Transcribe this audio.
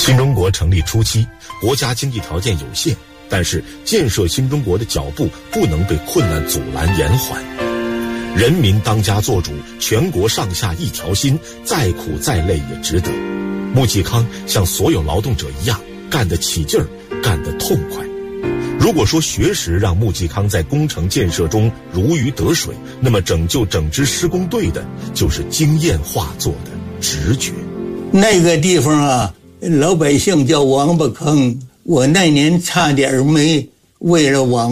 新中国成立初期，国家经济条件有限，但是建设新中国的脚步不能被困难阻拦延缓。人民当家作主，全国上下一条心，再苦再累也值得。穆季康像所有劳动者一样，干得起劲儿，干得痛快。如果说学识让穆季康在工程建设中如鱼得水，那么拯救整支施工队的就是经验化作的直觉。 那个地方啊，老百姓叫王八坑，我那年差点没为了王